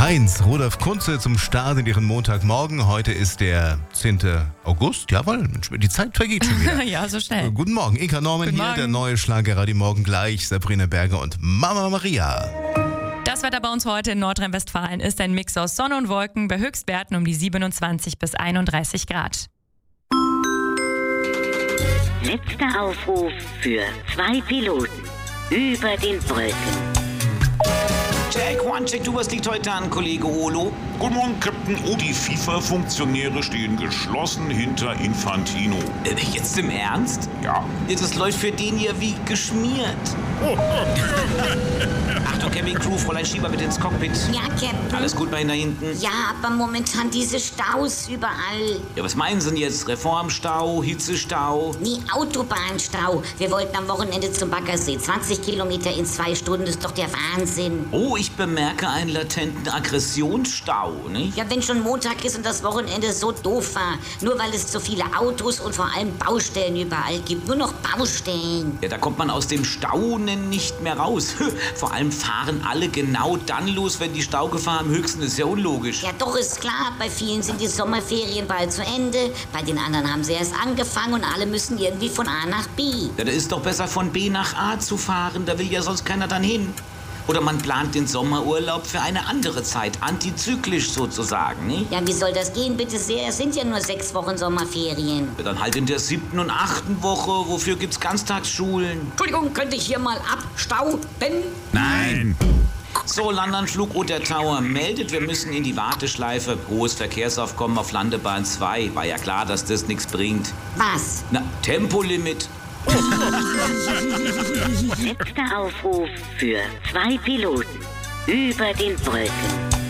Heinz, Rudolf Kunze zum Start in ihren Montagmorgen. Heute ist der 10. August. Jawohl, die Zeit vergeht schon wieder. Ja, so schnell. Guten Morgen, Inka Norman Guten hier, Morgen. der neue Schlagerradio Morgen gleich. Sabrina Berger und Mama Maria. Das Wetter bei uns heute in Nordrhein-Westfalen ist ein Mix aus Sonne und Wolken bei Höchstwerten um die 27 bis 31 Grad. Letzter Aufruf für 2 Piloten über den Wolken. Check, one, check, was liegt heute an, Kollege Olo? Guten Morgen, Captain. Oh, die FIFA-Funktionäre stehen geschlossen hinter Infantino. Jetzt im Ernst? Ja. Ja, das läuft für den hier wie geschmiert. Achtung, Camping-Crew, Fräulein Schieber mit ins Cockpit. Ja, Captain. Alles gut bei Ihnen da hinten? Ja, aber momentan diese Staus überall. Ja, was meinen Sie denn jetzt? Reformstau, Hitzestau? Nee, Autobahnstau. Wir wollten am Wochenende zum Baggersee. 20 Kilometer in 2 Stunden ist doch der Wahnsinn. Oh, ich bemerke einen latenten Aggressionsstau, nicht? Ja, wenn schon Montag ist und das Wochenende so doof war. Nur weil es so viele Autos und vor allem Baustellen überall gibt. Nur noch Baustellen. Ja, da kommt man aus dem Staunen nicht mehr raus. Vor allem fahren alle genau dann los, wenn die Staugefahr am höchsten ist. Ja, unlogisch. Ja, doch, ist klar. Bei vielen sind die Sommerferien bald zu Ende. Bei den anderen haben sie erst angefangen und alle müssen irgendwie von A nach B. Ja, da ist doch besser von B nach A zu fahren. Da will ja sonst keiner dann hin. Oder man plant den Sommerurlaub für eine andere Zeit, antizyklisch sozusagen, nicht? Ja, wie soll das gehen, bitte sehr? Es sind ja nur 6 Wochen Sommerferien. Ja, dann halt in der 7. und 8. Woche. Wofür gibt's Ganztagsschulen? Entschuldigung, könnte ich hier mal abstauben? Nein. So, Landanflug oder Tower meldet, wir müssen in die Warteschleife. Hohes Verkehrsaufkommen auf Landebahn 2. War ja klar, dass das nichts bringt. Was? Na, Tempolimit. Letzter Aufruf für 2 Piloten über den Wolken.